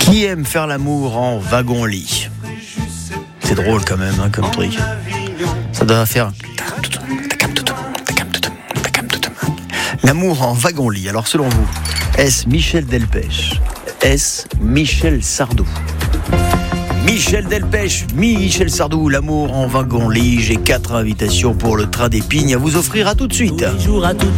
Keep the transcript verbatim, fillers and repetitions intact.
Qui aime faire l'amour en wagon-lit? C'est drôle quand même, hein, comme truc. Ça doit faire... L'amour en wagon-lit. Alors selon vous, est-ce Michel Delpech? Est-ce Michel Sardou? Michel Delpech, Michel Sardou, l'amour en wagon-lit. J'ai quatre invitations pour le train des Pignes à vous offrir. À tout de suite.